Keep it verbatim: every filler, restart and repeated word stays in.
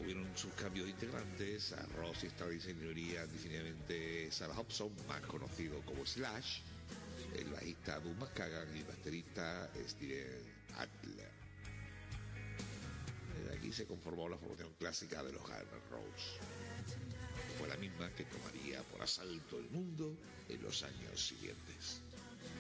hubieron sus cambios de integrantes. A Rossi estaba diseñaría definitivamente Sarah Hobson, más conocido como Slash, el bajista Doug McKagan y el baterista Steven Adler. De aquí se conformó la formación clásica de los Guns N' Roses. Fue la misma que tomaría por asalto el mundo en los años siguientes.